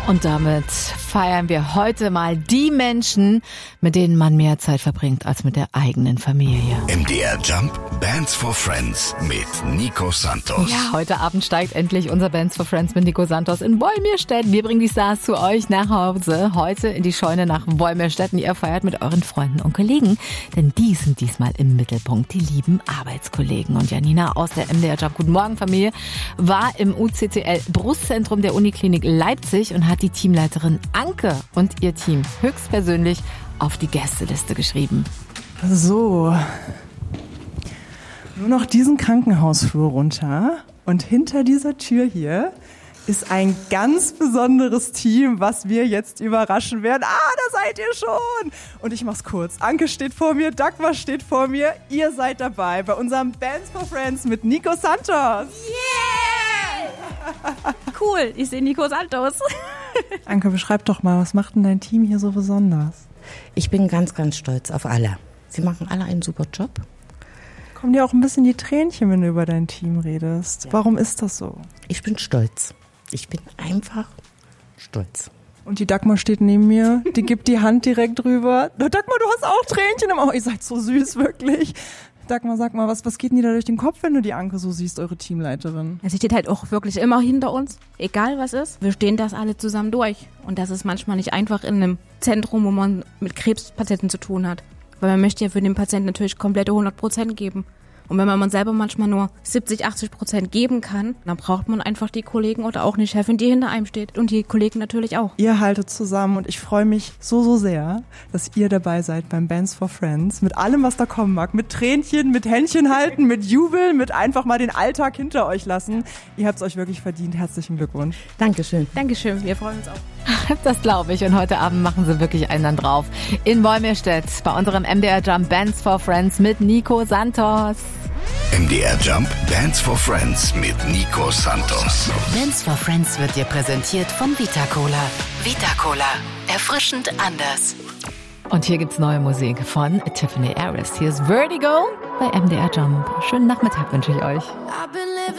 Und damit feiern wir heute mal die Menschen, mit denen man mehr Zeit verbringt als mit der eigenen Familie. MDR Jump Bands for Friends mit Nico Santos. Ja, heute Abend steigt endlich unser Bands for Friends mit Nico Santos in Wolmirstedt. Wir bringen die Stars zu euch nach Hause, heute in die Scheune nach Wolmirstedt. Und ihr feiert mit euren Freunden und Kollegen, denn die sind diesmal im Mittelpunkt, die lieben Arbeitskollegen. Und Janina aus der MDR Jump Guten Morgen Familie war im UCCL Brustzentrum der Uniklinik Leipzig und hat die Teamleiterin Anke und ihr Team höchstpersönlich auf die Gästeliste geschrieben. So, nur noch diesen Krankenhausflur runter und hinter dieser Tür hier ist ein ganz besonderes Team, was wir jetzt überraschen werden. Da seid ihr schon! Und ich mach's kurz. Anke steht vor mir, Dagmar steht vor mir. Ihr seid dabei bei unserem Bands for Friends mit Nico Santos. Yeah! Cool, ich sehe Nico Santos. Anke, beschreib doch mal, was macht denn dein Team hier so besonders? Ich bin ganz, ganz stolz auf alle. Sie machen alle einen super Job. Kommen dir auch ein bisschen die Tränchen, wenn du über dein Team redest. Ja. Warum ist das so? Ich bin stolz. Ich bin einfach stolz. Und die Dagmar steht neben mir, die gibt die Hand direkt rüber. Dagmar, du hast auch Tränchen im Auge. Ihr seid so süß, wirklich. Dagmar, sag mal, was geht denn dir da durch den Kopf, wenn du die Anke so siehst, eure Teamleiterin? Sie steht halt auch wirklich immer hinter uns, egal was ist. Wir stehen das alle zusammen durch. Und das ist manchmal nicht einfach in einem Zentrum, wo man mit Krebspatienten zu tun hat. Weil man möchte ja für den Patienten natürlich komplette 100% geben. Und wenn man selber manchmal nur 70-80% geben kann, dann braucht man einfach die Kollegen oder auch eine Chefin, die hinter einem steht. Und die Kollegen natürlich auch. Ihr haltet zusammen und ich freue mich so sehr, dass ihr dabei seid beim Bands for Friends. Mit allem, was da kommen mag. Mit Tränchen, mit Händchen halten, mit Jubel, mit einfach mal den Alltag hinter euch lassen. Ihr habt es euch wirklich verdient. Herzlichen Glückwunsch. Dankeschön. Dankeschön, wir freuen uns auch. Das glaube ich. Und heute Abend machen sie wirklich einen dann drauf. In Wolmirstedt bei unserem MDR Jump Bands for Friends mit Nico Santos. MDR Jump Bands for Friends mit Nico Santos. Bands for Friends wird dir präsentiert von Vita Cola. Vita Cola. Erfrischend anders. Und hier gibt's neue Musik von Tiffany Harris. Hier ist Vertigo bei MDR Jump. Schönen Nachmittag wünsche ich euch.